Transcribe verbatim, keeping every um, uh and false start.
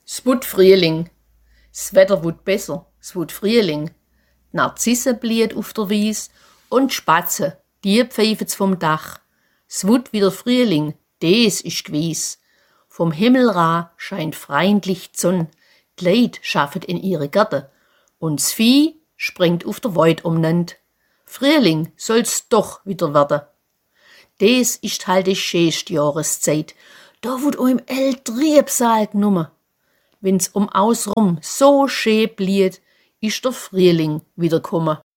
Es wut Frühling. S Wetter wut besser, es wut Frühling. Narzisse bliet auf der Wies und Spatze, die pfeifet's vom Dach. S wut wieder Frühling, des ist gewiss. Vom Himmel ra scheint freundlich d'Sonn. D Leid schaffet in ihre Gärte und s Vieh springt auf der Weid umnend. Frühling soll's doch wieder werden. Des ist halt die schönste Jahreszeit. Da wut oim el Triebsal gnumme. Wenn's um ausrum so schön bliet, ist der Frühling wieder komme.